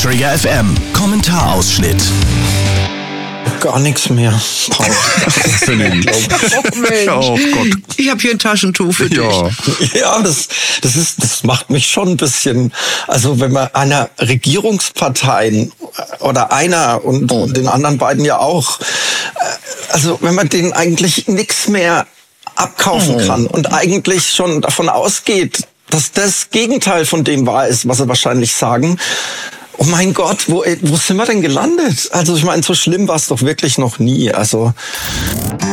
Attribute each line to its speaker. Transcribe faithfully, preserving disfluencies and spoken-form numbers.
Speaker 1: Trigger F M Kommentarausschnitt.
Speaker 2: Gar nichts mehr, Paul.
Speaker 3: Oh Mensch,
Speaker 4: Oh Gott.
Speaker 3: ich habe hier ein Taschentuch für dich.
Speaker 4: Ja.
Speaker 2: Ja, das, das ist, das macht mich schon ein bisschen, also wenn man einer Regierungsparteien oder einer und
Speaker 3: Oh.
Speaker 2: den anderen beiden ja auch, also wenn man denen eigentlich nichts mehr abkaufen
Speaker 3: Oh.
Speaker 2: kann und eigentlich schon davon ausgeht, dass das Gegenteil von dem wahr ist, was sie wahrscheinlich sagen. Oh mein Gott, wo, wo sind wir denn gelandet? Also ich meine, so schlimm war es doch wirklich noch nie. Also